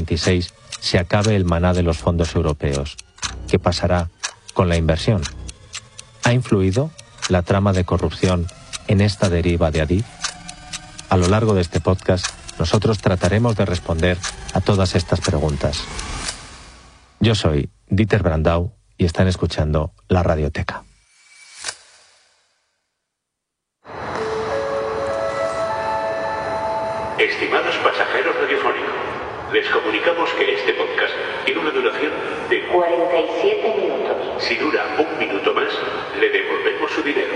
2026 se acabe el maná de los fondos europeos. ¿Qué pasará con la inversión? ¿Ha influido la trama de corrupción en esta deriva de Adif? A lo largo de este podcast, nosotros trataremos de responder a todas estas preguntas. Yo soy Dieter Brandau y están escuchando La Radioteca. Estimados pasajeros radiofónicos, les comunicamos que este podcast tiene una duración de 47 minutos. Si dura un minuto más, le devolvemos su dinero.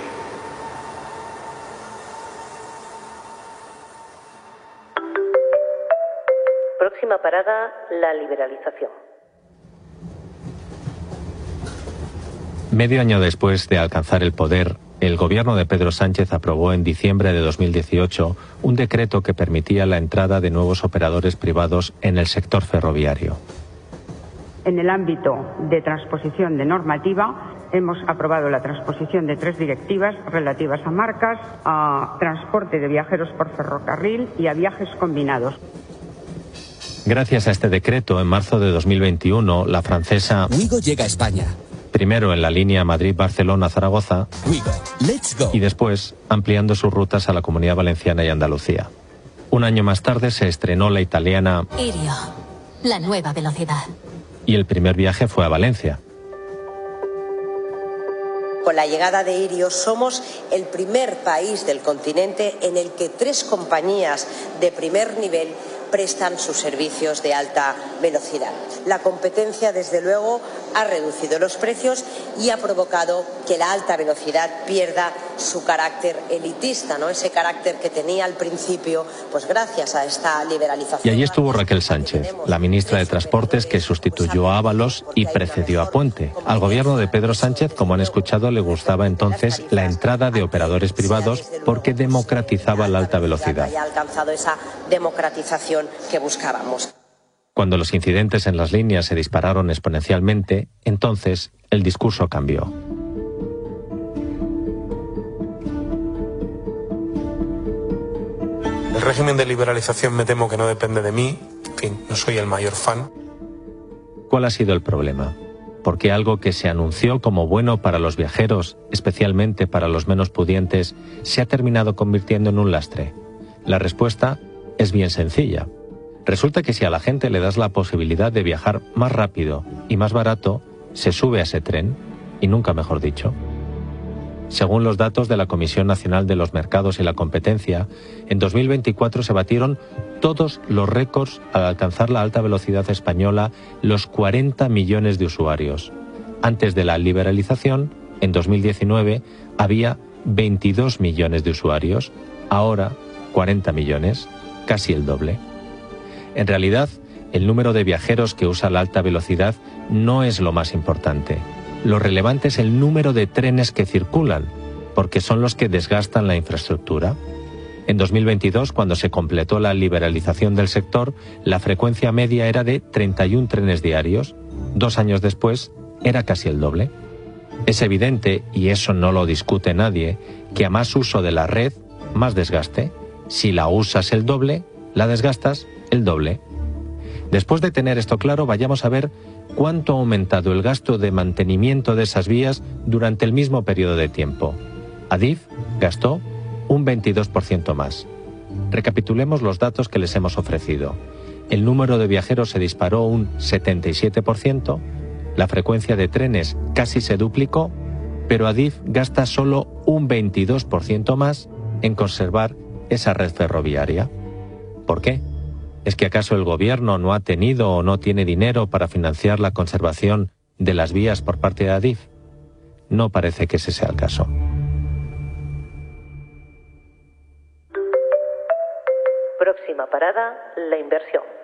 Próxima parada, la liberalización. Medio año después de alcanzar el poder, el gobierno de Pedro Sánchez aprobó en diciembre de 2018 un decreto que permitía la entrada de nuevos operadores privados en el sector ferroviario. En el ámbito de transposición de normativa, hemos aprobado la transposición de 3 directivas relativas a marcas, a transporte de viajeros por ferrocarril y a viajes combinados. Gracias a este decreto, en marzo de 2021, la francesa Ouigo llega a España. Primero en la línea Madrid-Barcelona-Zaragoza y después ampliando sus rutas a la Comunidad Valenciana y Andalucía. Un año más tarde se estrenó la italiana Irio, la nueva velocidad. Y el primer viaje fue a Valencia. Con la llegada de Irio somos el primer país del continente en el que 3 compañías de primer nivel prestan sus servicios de alta velocidad. La competencia, desde luego, ha reducido los precios y ha provocado que la alta velocidad pierda su carácter elitista, ¿no? Ese carácter que tenía al principio, pues gracias a esta liberalización. Y allí estuvo Raquel Sánchez, la ministra de Transportes que sustituyó a Ábalos y precedió a Puente. Al gobierno de Pedro Sánchez, como han escuchado, le gustaba entonces la entrada de operadores privados porque democratizaba la alta velocidad. Y ha alcanzado esa democratización que buscábamos. Cuando los incidentes en las líneas se dispararon exponencialmente, entonces el discurso cambió. El régimen de liberalización me temo que no depende de mí. En fin, no soy el mayor fan. ¿Cuál ha sido el problema? ¿Por qué algo que se anunció como bueno para los viajeros, especialmente para los menos pudientes, se ha terminado convirtiendo en un lastre? La respuesta es bien sencilla. Resulta que si a la gente le das la posibilidad de viajar más rápido y más barato, se sube a ese tren, y nunca mejor dicho. Según los datos de la Comisión Nacional de los Mercados y la Competencia, en 2024 se batieron todos los récords al alcanzar la alta velocidad española los 40 millones de usuarios. Antes de la liberalización, en 2019, había 22 millones de usuarios, ahora 40 millones, casi el doble. En realidad, el número de viajeros que usa la alta velocidad no es lo más importante. Lo relevante es el número de trenes que circulan, porque son los que desgastan la infraestructura. En 2022, cuando se completó la liberalización del sector, la frecuencia media era de 31 trenes diarios. 2 años después, era casi el doble. Es evidente, y eso no lo discute nadie, que a más uso de la red, más desgaste. Si la usas el doble, la desgastas el doble. Después de tener esto claro, vayamos a ver cuánto ha aumentado el gasto de mantenimiento de esas vías durante el mismo periodo de tiempo. Adif gastó un 22% más. Recapitulemos los datos que les hemos ofrecido. El número de viajeros se disparó un 77%, la frecuencia de trenes casi se duplicó, pero Adif gasta solo un 22% más en conservar esa red ferroviaria. ¿Por qué? ¿Es que acaso el gobierno no ha tenido o no tiene dinero para financiar la conservación de las vías por parte de Adif? No parece que ese sea el caso. Próxima parada, la inversión.